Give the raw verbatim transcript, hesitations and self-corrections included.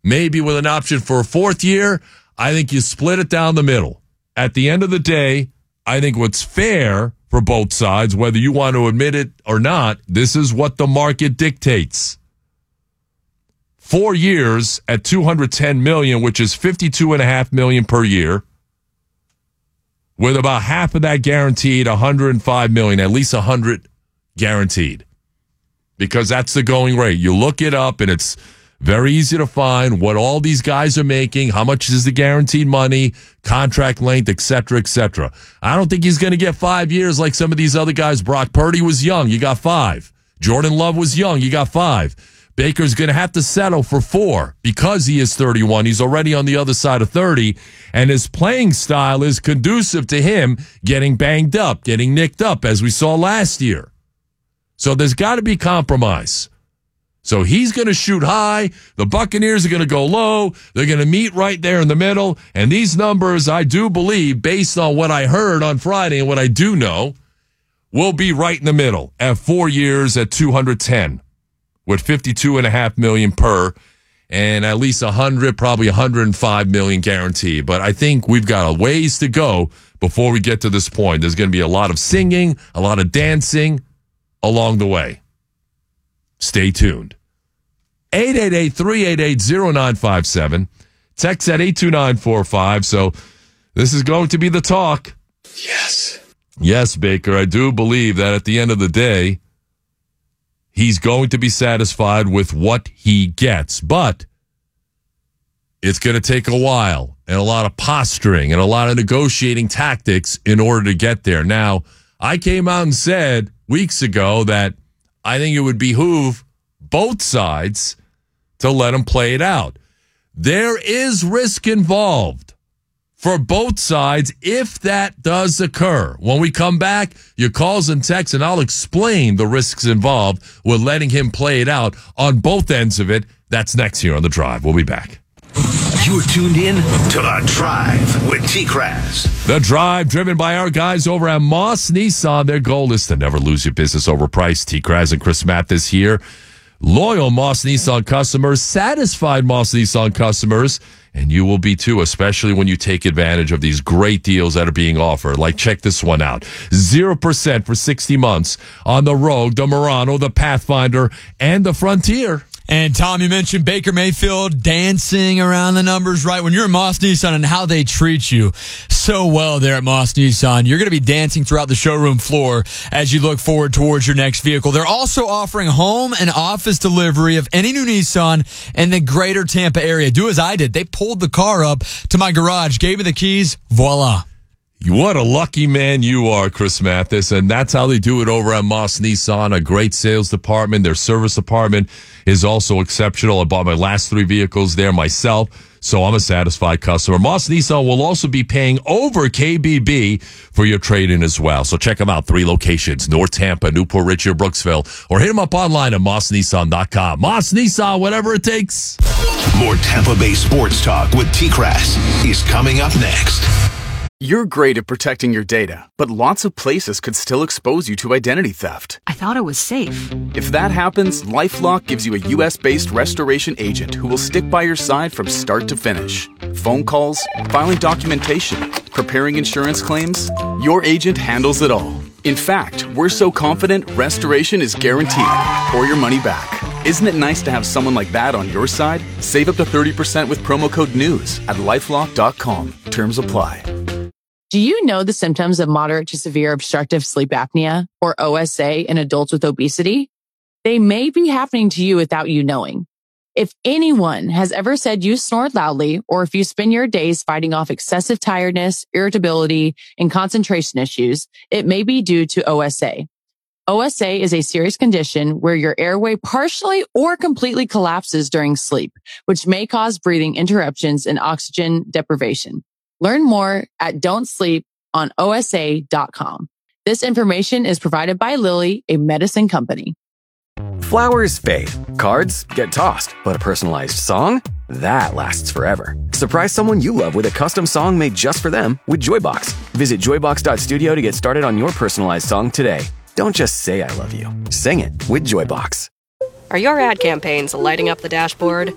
maybe with an option for a fourth year. I think you split it down the middle. At the end of the day, I think what's fair for both sides, whether you want to admit it or not, this is what the market dictates. Four years at two hundred ten million dollars, which is fifty-two point five million dollars per year, with about half of that guaranteed, one hundred five million dollars, at least one hundred guaranteed. Because that's the going rate. You look it up, and it's very easy to find what all these guys are making, how much is the guaranteed money, contract length, et cetera, et cetera. I don't think he's going to get five years like some of these other guys. Brock Purdy was young. You got five. Jordan Love was young. You got five. Baker's going to have to settle for four because he is thirty-one. He's already on the other side of thirty, and his playing style is conducive to him getting banged up, getting nicked up, as we saw last year. So there's got to be compromise. So he's going to shoot high. The Buccaneers are going to go low. They're going to meet right there in the middle. And these numbers, I do believe, based on what I heard on Friday and what I do know, will be right in the middle at four years at two hundred ten. With fifty-two point five million dollars per, and at least one hundred, probably one hundred five million dollars guaranteed. But I think we've got a ways to go before we get to this point. There's going to be a lot of singing, a lot of dancing along the way. Stay tuned. eight eight eight, three eight eight, zero nine five seven. Text at eight two nine four five. So this is going to be the talk. Yes. Yes, Baker. I do believe that at the end of the day, he's going to be satisfied with what he gets, but it's going to take a while and a lot of posturing and a lot of negotiating tactics in order to get there. Now, I came out and said weeks ago that I think it would behoove both sides to let him play it out. There is risk involved for both sides if that does occur. When we come back, your calls and texts, and I'll explain the risks involved with letting him play it out on both ends of it. That's next here on The Drive. We'll be back. You're tuned in to The Drive with T-Kraz. The Drive, driven by our guys over at Moss Nissan. Their goal is to never lose your business over price. T-Kraz and Chris Mathis here. Loyal Moss Nissan customers, satisfied Moss Nissan customers, and you will be too, especially when you take advantage of these great deals that are being offered. Like, check this one out. zero percent for sixty months on the Rogue, the Murano, the Pathfinder, and the Frontier. And Tom, you mentioned Baker Mayfield dancing around the numbers, right? When you're at Moss Nissan and how they treat you so well there at Moss Nissan, you're going to be dancing throughout the showroom floor as you look forward towards your next vehicle. They're also offering home and office delivery of any new Nissan in the greater Tampa area. Do as I did. They pulled the car up to my garage, gave me the keys, voila. What a lucky man you are, Chris Mathis. And that's how they do it over at Moss Nissan, a great sales department. Their service department is also exceptional. I bought my last three vehicles there myself, so I'm a satisfied customer. Moss Nissan will also be paying over K B B for your trade-in as well. So check them out. Three locations: North Tampa, Newport Richey, or Brooksville. Or hit them up online at moss nissan dot com. Moss Nissan, whatever it takes. More Tampa Bay sports talk with T-Kraz is coming up next. You're great at protecting your data, but lots of places could still expose you to identity theft. I thought it was safe. If that happens, LifeLock gives you a U S-based restoration agent who will stick by your side from start to finish. Phone calls, filing documentation, preparing insurance claims, your agent handles it all. In fact, we're so confident restoration is guaranteed or your money back. Isn't it nice to have someone like that on your side? Save up to thirty percent with promo code NEWS at lifelock dot com. Terms apply. Do you know the symptoms of moderate to severe obstructive sleep apnea, or O S A, in adults with obesity? They may be happening to you without you knowing. If anyone has ever said you snore loudly, or if you spend your days fighting off excessive tiredness, irritability, and concentration issues, it may be due to O S A. O S A is a serious condition where your airway partially or completely collapses during sleep, which may cause breathing interruptions and oxygen deprivation. Learn more at don't sleep on O S A dot com. This information is provided by Lilly, a medicine company. Flowers fade, cards get tossed, but a personalized song? That lasts forever. Surprise someone you love with a custom song made just for them with Joybox. Visit joybox dot studio to get started on your personalized song today. Don't just say I love you. Sing it with Joybox. Are your ad campaigns lighting up the dashboard?